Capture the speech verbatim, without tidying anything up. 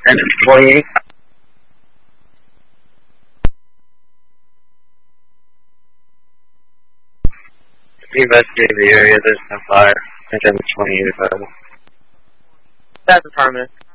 And it's forty-eight. We investigated the area, there's no fire. I think I'm twenty-eight about it. That's affirmative.